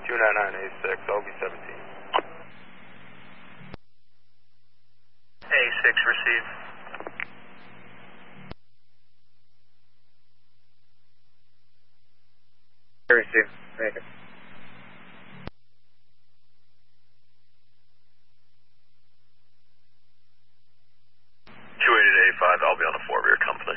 299A6, LB17. A6, receive. Receive. Make it. 288A5, I'll be on the 4 rear company.